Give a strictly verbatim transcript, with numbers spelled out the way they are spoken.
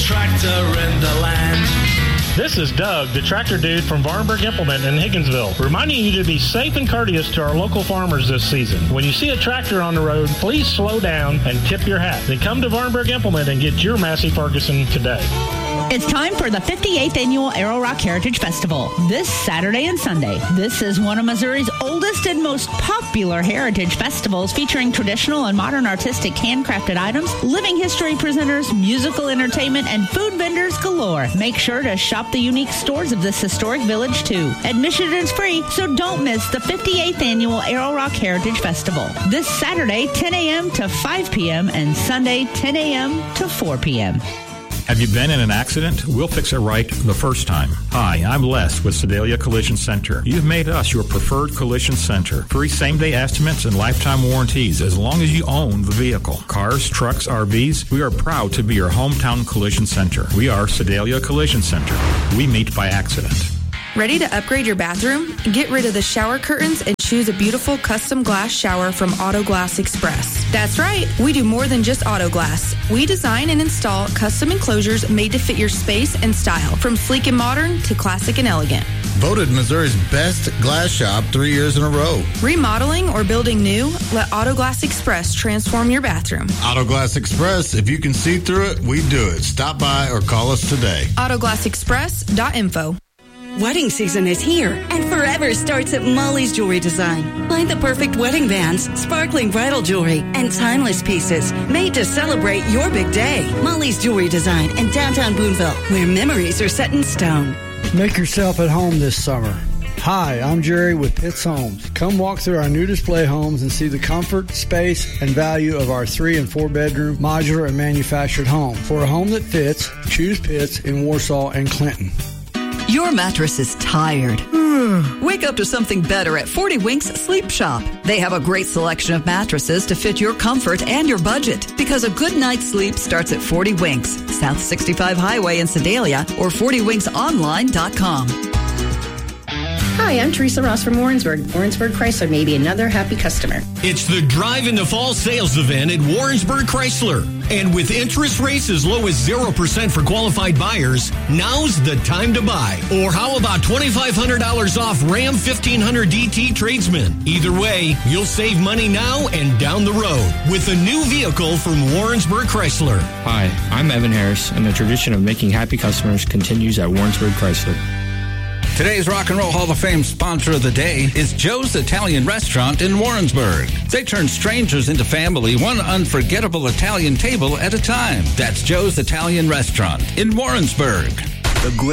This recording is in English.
tractor in the land. This is Doug, the tractor dude from Varnberg Implement in Higginsville, reminding you to be safe and courteous to our local farmers this season. When you see a tractor on the road, please slow down and tip your hat. Then come to Varnberg Implement and get your Massey Ferguson today. It's time for the fifty-eighth Annual Arrow Rock Heritage Festival, this Saturday and Sunday. This is one of Missouri's oldest and most popular heritage festivals, featuring traditional and modern artistic handcrafted items, living history presenters, musical entertainment, and food vendors galore. Make sure to shop the unique stores of this historic village, too. Admission is free, so don't miss the fifty-eighth Annual Arrow Rock Heritage Festival. This Saturday, ten a.m. to five p.m., and Sunday, ten a.m. to four p.m. Have you been in an accident? We'll fix it right the first time. Hi, I'm Les with Sedalia Collision Center. You've made us your preferred collision center. Free same-day estimates and lifetime warranties as long as you own the vehicle. Cars, trucks, R Vs, we are proud to be your hometown collision center. We are Sedalia Collision Center. We meet by accident. Ready to upgrade your bathroom? Get rid of the shower curtains and choose a beautiful custom glass shower from Auto Glass Express. That's right, we do more than just auto glass. We design and install custom enclosures made to fit your space and style, from sleek and modern to classic and elegant. Voted Missouri's best glass shop three years in a row. Remodeling or building new? Let Auto Glass Express transform your bathroom. Auto Glass Express, if you can see through it, we do it. Stop by or call us today. auto glass express dot info. Wedding season is here, and forever starts at Molly's Jewelry Design. Find the perfect wedding bands, sparkling bridal jewelry, and timeless pieces made to celebrate your big day. Molly's Jewelry Design in downtown Boonville, where memories are set in stone. Make yourself at home this summer. Hi, I'm Jerry with Pitts Homes. Come walk through our new display homes and see the comfort, space, and value of our three and four bedroom modular and manufactured home. For a home that fits, choose Pitts in Warsaw and Clinton. Your mattress is tired. Wake up to something better at forty Winks Sleep Shop. They have a great selection of mattresses to fit your comfort and your budget, because a good night's sleep starts at forty Winks, South sixty-five Highway in Sedalia, or forty winks online dot com. Hi, I'm Teresa Ross from Warrensburg. Warrensburg Chrysler may be another happy customer. It's the Drive into Fall sales event at Warrensburg Chrysler. And with interest rates as low as zero percent for qualified buyers, now's the time to buy. Or how about twenty-five hundred dollars off Ram fifteen hundred D T Tradesman? Either way, you'll save money now and down the road with a new vehicle from Warrensburg Chrysler. Hi, I'm Evan Harris, and the tradition of making happy customers continues at Warrensburg Chrysler. Today's Rock and Roll Hall of Fame sponsor of the day is Joe's Italian Restaurant in Warrensburg. They turn strangers into family, one unforgettable Italian table at a time. That's Joe's Italian Restaurant in Warrensburg. The